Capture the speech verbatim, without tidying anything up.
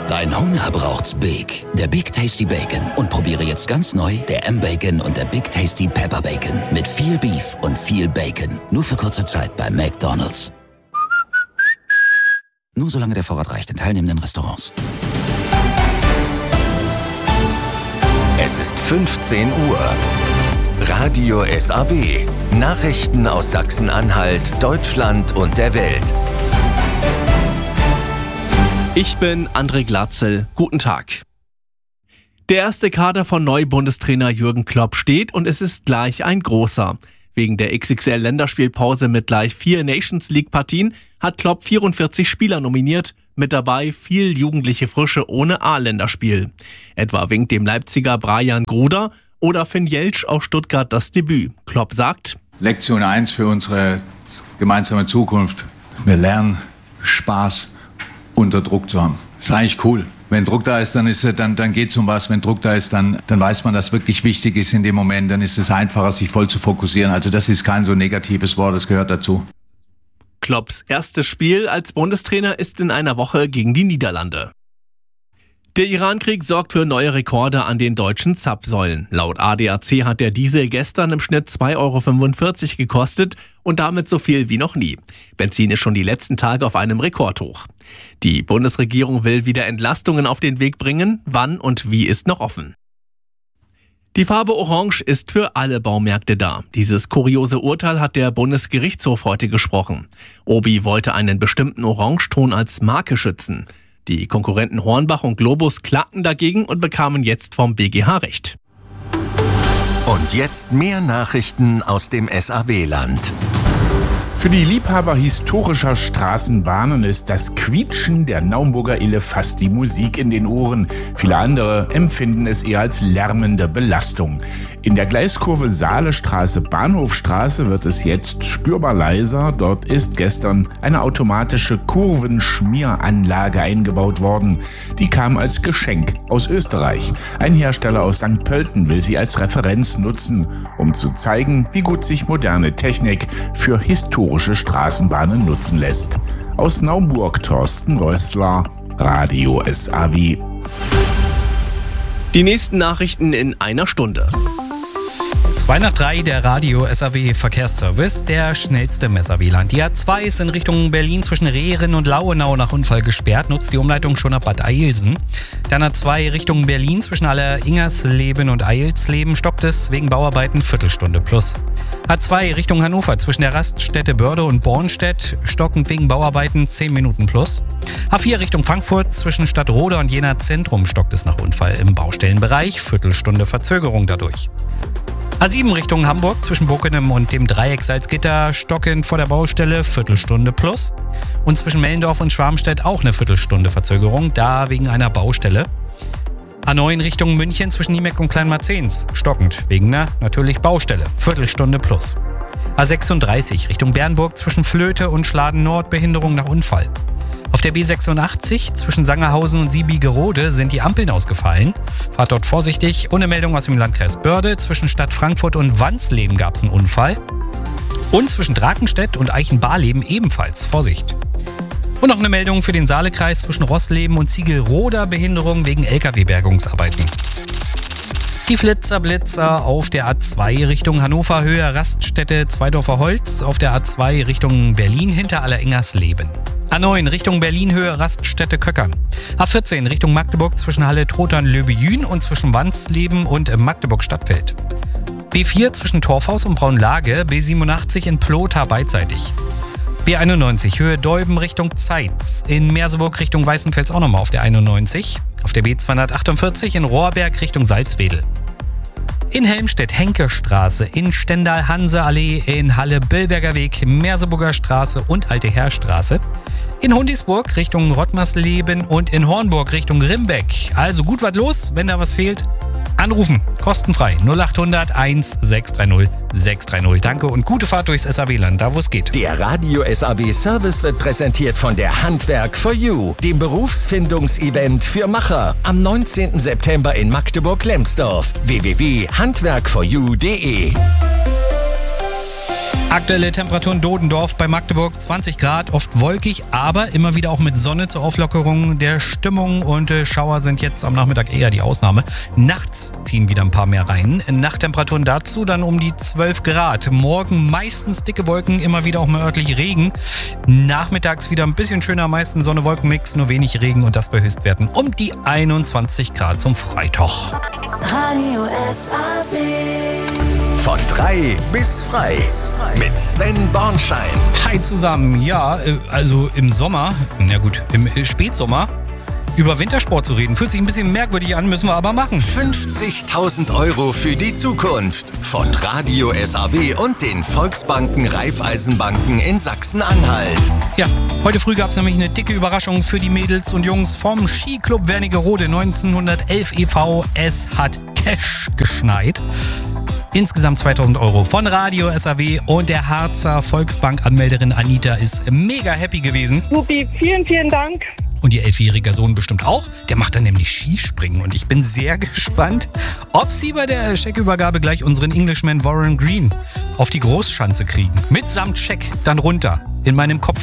Dein Hunger braucht's Big. Der Big Tasty Bacon. Und probiere jetzt ganz neu der M-Bacon und der Big Tasty Pepper Bacon. Mit viel Beef und viel Bacon. Nur für kurze Zeit bei McDonald's. Nur solange der Vorrat reicht in teilnehmenden Restaurants. Es ist fünfzehn Uhr. Radio S A W. Nachrichten aus Sachsen-Anhalt, Deutschland und der Welt. Ich bin André Glatzel. Guten Tag. Der erste Kader von Neu-Bundestrainer Jürgen Klopp steht und es ist gleich ein großer. Wegen der X X L-Länderspielpause mit gleich vier Nations-League-Partien hat Klopp vierundvierzig Spieler nominiert, mit dabei viel jugendliche Frische ohne A-Länderspiel. Etwa winkt dem Leipziger Brian Gruder oder Finn Jeltsch aus Stuttgart das Debüt. Klopp sagt: Lektion eins für unsere gemeinsame Zukunft. Wir lernen, Spaß unter Druck zu haben. Ist eigentlich cool. Wenn Druck da ist, dann, ist, dann, dann geht es um was. Wenn Druck da ist, dann, dann weiß man, dass wirklich wichtig ist in dem Moment. Dann ist es einfacher, sich voll zu fokussieren. Also das ist kein so negatives Wort, das gehört dazu. Klopps erstes Spiel als Bundestrainer ist in einer Woche gegen die Niederlande. Der Iran-Krieg sorgt für neue Rekorde an den deutschen Zapfsäulen. Laut A D A C hat der Diesel gestern im Schnitt zwei Euro fünfundvierzig gekostet und damit so viel wie noch nie. Benzin ist schon die letzten Tage auf einem Rekordhoch. Die Bundesregierung will wieder Entlastungen auf den Weg bringen. Wann und wie ist noch offen. Die Farbe Orange ist für alle Baumärkte da. Dieses kuriose Urteil hat der Bundesgerichtshof heute gesprochen. Obi wollte einen bestimmten Orangeton als Marke schützen. Die Konkurrenten Hornbach und Globus klagten dagegen und bekamen jetzt vom B G H Recht. Und jetzt mehr Nachrichten aus dem S A W-Land. Für die Liebhaber historischer Straßenbahnen ist das Quietschen der Naumburger Ille fast wie Musik in den Ohren. Viele andere empfinden es eher als lärmende Belastung. In der Gleiskurve Saalestraße-Bahnhofstraße wird es jetzt spürbar leiser. Dort ist gestern eine automatische Kurvenschmieranlage eingebaut worden. Die kam als Geschenk aus Österreich. Ein Hersteller aus Sankt Pölten will sie als Referenz nutzen, um zu zeigen, wie gut sich moderne Technik für historische Straßenbahnen nutzen lässt. Aus Naumburg Thorsten Rössler, Radio S A W. Die nächsten Nachrichten in einer Stunde. zwei nach drei, der Radio S A W Verkehrsservice, der schnellste im S A W-Land. Die A zwei ist in Richtung Berlin zwischen Rehren und Lauenau nach Unfall gesperrt, nutzt die Umleitung schon ab Bad Eilsen. Dann A zwei Richtung Berlin zwischen Aller-Ingersleben und Eilsleben stockt es wegen Bauarbeiten Viertelstunde plus. A zwei Richtung Hannover zwischen der Raststätte Börde und Bornstedt stockend wegen Bauarbeiten zehn Minuten plus. A vier Richtung Frankfurt zwischen Stadtroda und Jena Zentrum stockt es nach Unfall im Baustellenbereich, Viertelstunde Verzögerung dadurch. A sieben Richtung Hamburg zwischen Bockenem und dem Dreieck Salzgitter stockend vor der Baustelle, Viertelstunde plus. Und zwischen Mellendorf und Schwarmstedt auch eine Viertelstunde Verzögerung, da wegen einer Baustelle. A neun Richtung München zwischen Niemeck und Kleinmarzens stockend wegen einer natürlich Baustelle, Viertelstunde plus. A sechsunddreißig Richtung Bernburg zwischen Flöte und Schladen Nord Behinderung nach Unfall. Auf der B sechsundachtzig zwischen Sangerhausen und Siebigerode sind die Ampeln ausgefallen. Fahrt dort vorsichtig. Ohne Meldung aus dem Landkreis Börde. Zwischen Stadt Frankfurt und Wansleben gab es einen Unfall. Und zwischen Drakenstedt und Eichenbarleben ebenfalls. Vorsicht. Und noch eine Meldung für den Saalekreis zwischen Rossleben und Ziegelroda. Behinderung wegen L K W-Bergungsarbeiten. Die Flitzer-Blitzer auf der A zwei Richtung Hannover, Höhe Raststätte Zweidorfer Holz. Auf der A zwei Richtung Berlin hinter Aller-Ingersleben. A neun Richtung Berlin, Höhe Raststätte Köckern. A vierzehn Richtung Magdeburg zwischen Halle Trotern Löbejün und zwischen Wansleben und Magdeburg Stadtfeld. B vier zwischen Torfhaus und Braunlage, B siebenundachtzig in Plotha beidseitig. B einundneunzig Höhe Deuben Richtung Zeitz. In Merseburg Richtung Weißenfels auch nochmal auf der einundneunzig. Auf der B zweihundertachtundvierzig in Rohrberg Richtung Salzwedel. In Helmstedt-Henke-Straße, in Stendal-Hanse-Allee, in Halle-Billberger Weg, Merseburger Straße und Alte Heerstraße. In Hundisburg Richtung Rottmarsleben und in Hornburg Richtung Rimbeck. Also gut was los, wenn da was fehlt. Anrufen, kostenfrei, null achthundert eins sechs drei null sechs drei null. Danke und gute Fahrt durchs S A W-Land, da wo es geht. Der Radio S A W-Service wird präsentiert von der Handwerk for You, dem Berufsfindungsevent für Macher. Am neunzehnten September in Magdeburg-Lemsdorf. w w w punkt handwerk for you punkt d e Aktuelle Temperaturen Dodendorf bei Magdeburg zwanzig Grad, oft wolkig, aber immer wieder auch mit Sonne zur Auflockerung der Stimmung und äh, Schauer sind jetzt am Nachmittag eher die Ausnahme. Nachts ziehen wieder ein paar mehr rein. Nachttemperaturen dazu dann um die zwölf Grad. Morgen meistens dicke Wolken, immer wieder auch mal örtlich Regen. Nachmittags wieder ein bisschen schöner, meistens Sonne-Wolken-Mix, nur wenig Regen und das bei Höchstwerten um die einundzwanzig Grad zum Freitag. Radio S A W. Von drei bis frei mit Sven Bornschein. Hi zusammen, ja, also im Sommer, na gut, im Spätsommer, über Wintersport zu reden, fühlt sich ein bisschen merkwürdig an, müssen wir aber machen. fünfzigtausend Euro für die Zukunft von Radio S A W und den Volksbanken Raiffeisenbanken in Sachsen-Anhalt. Ja, heute früh gab es nämlich eine dicke Überraschung für die Mädels und Jungs vom Skiclub Wernigerode neunzehnhundertelf e V Es hat Cash geschneit. Insgesamt zweitausend Euro von Radio S A W und der Harzer Volksbank-Anmelderin Anita ist mega happy gewesen. Supi, vielen, vielen Dank. Und ihr elfjähriger Sohn bestimmt auch. Der macht dann nämlich Skispringen und ich bin sehr gespannt, ob sie bei der Scheckübergabe gleich unseren Englishman Warren Green auf die Großschanze kriegen. Mitsamt Scheck dann runter. In meinem Kopf